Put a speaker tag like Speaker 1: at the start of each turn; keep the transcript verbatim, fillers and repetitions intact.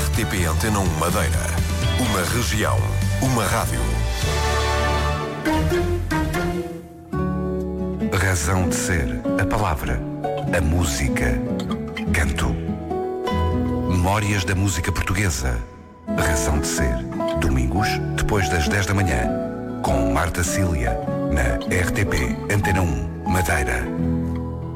Speaker 1: R T P Antena um Madeira. Uma região, uma rádio.
Speaker 2: Razão de ser, a palavra, a música, canto. Memórias da música portuguesa. Razão de ser. Domingos, depois das dez da manhã, com Marta Cília, na R T P Antena um Madeira.